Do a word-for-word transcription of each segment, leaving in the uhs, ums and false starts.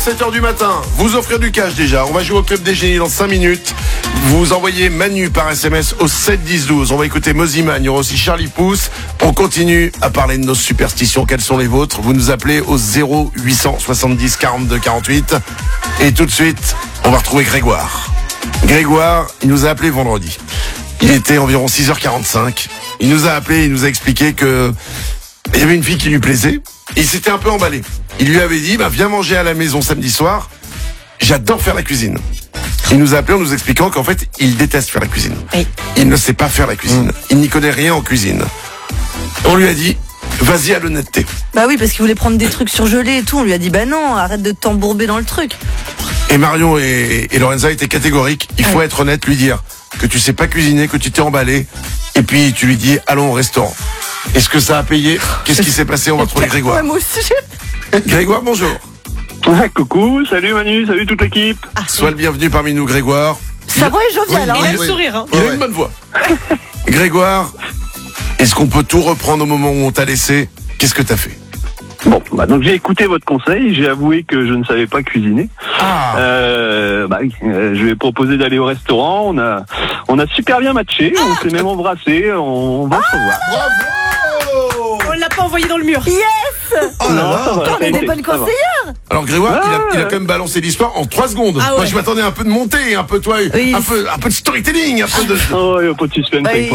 sept heures du matin. Vous offrez du cash déjà. On va jouer au Club des Génies dans cinq minutes. Vous envoyez Manu par S M S au sept dix douze. On va écouter Moziman. Il y aura aussi Charlie Pouce. On continue à parler de nos superstitions. Quelles sont les vôtres? Vous nous appelez au zéro huit cent soixante-dix quarante-deux quarante-huit. Et tout de suite, on va retrouver Grégoire. Grégoire, il nous a appelé vendredi. Il était environ six heures quarante-cinq. Il nous a appelé, il nous a expliqué que il y avait une fille qui lui plaisait. Il s'était un peu emballé. Il lui avait dit, bah, viens manger à la maison samedi soir. J'adore faire la cuisine. Il nous a appelé en nous expliquant qu'en fait, il déteste faire la cuisine. Oui. Il ne sait pas faire la cuisine. Il n'y connaît rien en cuisine. On lui a dit, vas-y à l'honnêteté. Bah oui, parce qu'il voulait prendre des trucs surgelés et tout. On lui a dit, bah non, arrête de t'embourber dans le truc. Et Marion et, et Lorenza étaient catégoriques. Il faut ouais. être honnête, lui dire que tu sais pas cuisiner, que tu t'es emballé. Et puis tu lui dis, allons au restaurant. Est-ce que ça a payé? Qu'est-ce qui s'est passé? On va trouver Grégoire. Ouais, moi aussi. Grégoire, bonjour. Ouais, coucou, salut Manu, salut toute l'équipe. Ah, Sois le bienvenu parmi nous, Grégoire. Ça va et jovial, hein. Il a le sourire, hein. Il ouais. a une bonne voix. Grégoire, est-ce qu'on peut tout reprendre au moment où on t'a laissé? Qu'est-ce que t'as fait? Bon, bah donc j'ai écouté votre conseil, j'ai avoué que je ne savais pas cuisiner. Ah. Euh, bah, euh, je lui ai proposé d'aller au restaurant, on a, on a super bien matché, ah. on s'est même embrassé, on va ah. se revoir. Bravo! On l'a pas envoyé dans le mur. Yes! Oh là là! On est des bonnes conseillères! Alors Grégoire, ah, il, a, il a quand même balancé l'histoire en trois secondes. Ah ouais. Moi je m'attendais à un peu de montée, un peu toi, oui. un peu, un peu de storytelling, un peu de. Oh, il n'y a pas de suspense. Oui.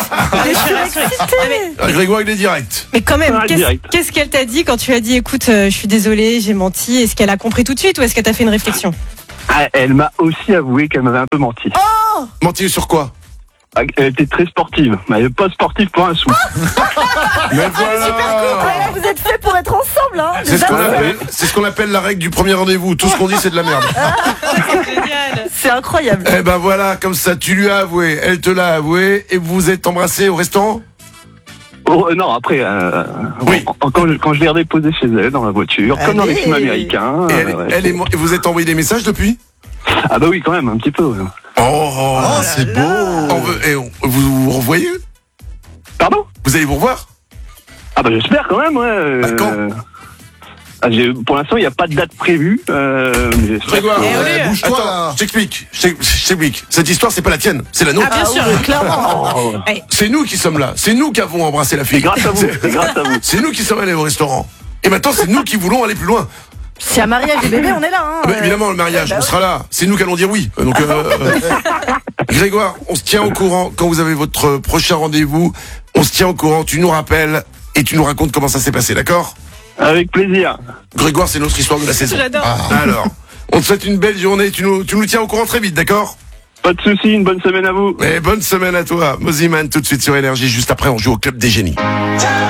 Ah, Grégoire il est direct. Mais quand même, Ah, qu'est-ce, direct. qu'est-ce qu'elle t'a dit quand tu as dit, écoute, euh, je suis désolée, j'ai menti? Est-ce qu'elle a compris tout de suite ou est-ce qu'elle t'a fait une réflexion? Ah, elle m'a aussi avoué qu'elle m'avait un peu menti. Oh! Menti sur quoi? Ah, elle était très sportive, mais elle n'est pas sportive pour un sou. Mais voilà. Ouais, vous êtes faits pour être ensemble, hein. C'est ce, qu'on appelle, c'est ce qu'on appelle la règle du premier rendez-vous. Tout ce qu'on dit, c'est de la merde. C'est génial. C'est incroyable. Eh ben voilà, comme ça, tu lui as avoué, elle te l'a avoué, et vous vous êtes embrassés au restaurant? Oh, non, après, euh, oui. quand, quand je, quand je l'ai redéposé chez elle dans la voiture, comme dans les films américains. Et elle, euh, ouais, elle est, et vous êtes envoyé des messages depuis? Ah bah oui, quand même, un petit peu. Ouais. Oh, oh, Oh, c'est là beau. là. On veut, et on, vous vous revoyez? Pardon? Vous allez vous revoir? Ah bah j'espère quand même, ouais. Bah, quand euh, ah, j'ai, pour l'instant, il n'y a pas de date prévue. Euh, mais j'espère. Grégoire, Eh, euh, allez. bouge-toi. Attends, je t'explique. Je t'ex- je t'explique. Cette histoire, c'est pas la tienne, c'est la nôtre. Ah, bien Ah sûr. oui, clairement. Oh, C'est nous qui sommes là. C'est nous qui avons embrassé la fille. c'est grâce à vous, c'est grâce à vous. C'est nous qui sommes allés au restaurant. Et maintenant, c'est nous qui voulons aller plus loin. Si à mariage des bébés, on est là, hein. Ah bah, évidemment, le mariage, bah on oui. sera là. C'est nous qui allons dire oui. Euh, Donc, euh, Grégoire, on se tient au courant quand vous avez votre prochain rendez-vous. On se tient au courant. Tu nous rappelles et tu nous racontes comment ça s'est passé, d'accord? Avec plaisir. Grégoire, c'est notre histoire de la saison. J'adore. Ah, alors, on te souhaite une belle journée. Tu nous, tu nous tiens au courant très vite, d'accord? Pas de soucis, une bonne semaine à vous. Et bonne semaine à toi. Moziman, tout de suite sur Énergie. Juste après, on joue au Club des Génies.